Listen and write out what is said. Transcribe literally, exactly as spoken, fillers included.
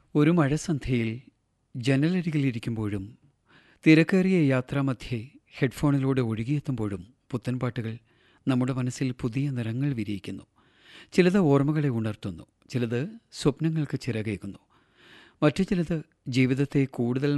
ഒരു മഴസന്ധ്യയിൽ ജനലരികിലിരിക്കുമ്പോഴും തിരക്കേറിയ യാത്രാമധ്യേ ഹെഡ്ഫോണിലൂടെ ഒഴുകിയെത്തുമ്പോഴും പുത്തൻ പാട്ടുകൾ നമ്മുടെ മനസ്സിൽ പുതിയ നിറങ്ങൾ വിരിയിക്കുന്നു. ചിലത് ഓർമ്മകളെ ഉണർത്തുന്നു, ചിലത് സ്വപ്നങ്ങൾക്ക് ചിറകേകുന്നു, മറ്റു ചിലത് ജീവിതത്തെ കൂടുതൽ